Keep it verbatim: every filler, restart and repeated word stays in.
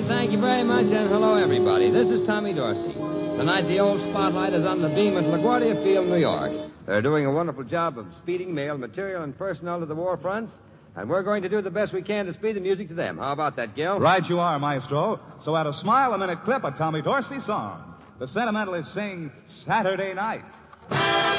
Ed, thank you very much, and hello, everybody. This is Tommy Dorsey. Tonight, the old spotlight is on the beam at LaGuardia Field, New York. They're doing a wonderful job of speeding mail, material, and personnel to the war fronts, and we're going to do the best we can to speed the music to them. How about that, Gil? Right you are, Maestro. So add a smile, a minute clip, a Tommy Dorsey song. The sentimentalists sing Saturday Night.